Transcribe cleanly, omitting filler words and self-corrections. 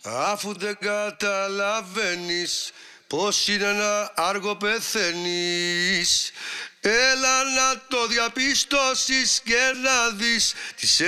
Αφού δεν καταλαβαίνεις πως είναι να άργο πεθαίνεις, έλα να το διαπιστώσεις και να δεις τις